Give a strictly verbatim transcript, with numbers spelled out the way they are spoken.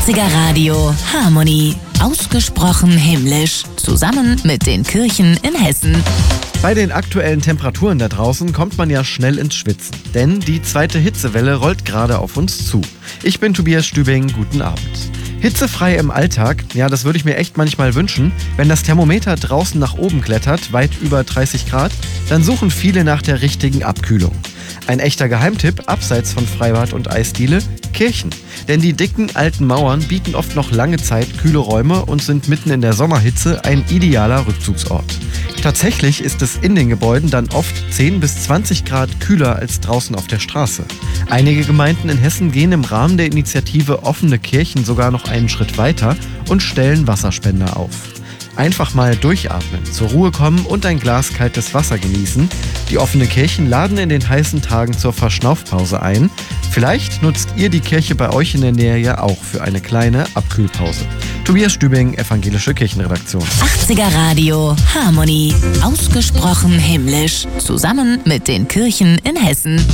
achtziger Radio Harmonie. Ausgesprochen himmlisch. Zusammen mit den Kirchen in Hessen. Bei den aktuellen Temperaturen da draußen kommt man ja schnell ins Schwitzen. Denn die zweite Hitzewelle rollt gerade auf uns zu. Ich bin Tobias Stübing, guten Abend. Hitzefrei im Alltag, ja, das würde ich mir echt manchmal wünschen. Wenn das Thermometer draußen nach oben klettert, weit über dreißig Grad, dann suchen viele nach der richtigen Abkühlung. Ein echter Geheimtipp, abseits von Freibad und Eisdiele, Kirchen. Denn die dicken alten Mauern bieten oft noch lange Zeit kühle Räume und sind mitten in der Sommerhitze ein idealer Rückzugsort. Tatsächlich ist es in den Gebäuden dann oft zehn bis zwanzig Grad kühler als draußen auf der Straße. Einige Gemeinden in Hessen gehen im Rahmen der Initiative Offene Kirchen sogar noch einen Schritt weiter und stellen Wasserspender auf. Einfach mal durchatmen, zur Ruhe kommen und ein Glas kaltes Wasser genießen. Die Offene Kirchen laden in den heißen Tagen zur Verschnaufpause ein. Vielleicht nutzt ihr die Kirche bei euch in der Nähe ja auch für eine kleine Abkühlpause. Tobias Stübing, Evangelische Kirchenredaktion. achtziger Radio Harmonie. Ausgesprochen himmlisch. Zusammen mit den Kirchen in Hessen.